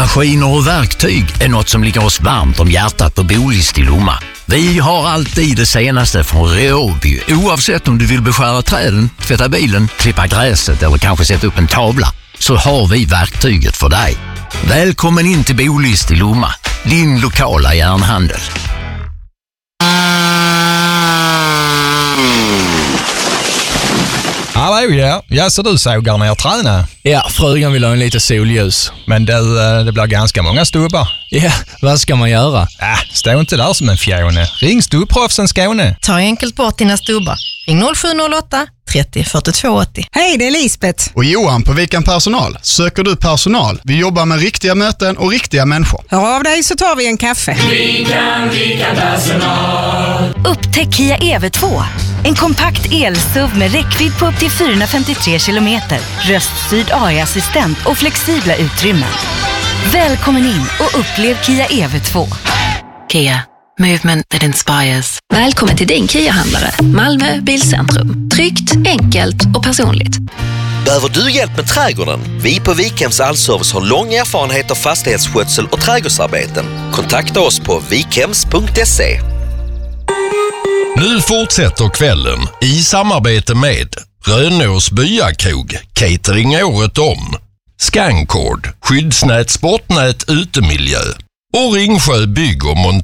Maskiner och verktyg är något som ligger oss varmt om hjärtat på Bolist i Lomma. Vi har alltid det senaste från Råby, oavsett om du vill beskära träden, tvätta bilen, klippa gräset eller kanske sätta upp en tavla, så har vi verktyget för dig. Välkommen in till Bolist i Lomma, din lokala järnhandel. Hallå, ja, så du sågar ner träna? Ja, frugan vill ha en lite solljus. Men det blir ganska många stubbar. Ja, vad ska man göra? Stå inte där som en fjone. Ring Stubproffsen Skåne. Ta enkelt bort dina stubbar. Ring 0708 30 42 80. Hej, det är Lisbeth. Och Johan på Vikan Personal. Söker du personal? Vi jobbar med riktiga möten och riktiga människor. Hör av dig så tar vi en kaffe. Vikan Personal. Upptäck Kia EV2. En kompakt el-SUV med räckvidd på upp till 453 kilometer, röststyrd AI-assistent och flexibla utrymmen. Välkommen in och upplev Kia EV2. Kia. Movement that inspires. Välkommen till din Kia-handlare. Malmö Bilcentrum. Tryggt, enkelt och personligt. Behöver du hjälp med trädgården? Vi på Vikems Allservice har lång erfarenhet av fastighetsskötsel och trädgårdsarbeten. Kontakta oss på vikems.se. Nu fortsätter kvällen i samarbete med Rönås Byakrog, catering året om, Scancord, skyddsnät, sportnät, utemiljö och Ringsjö bygg och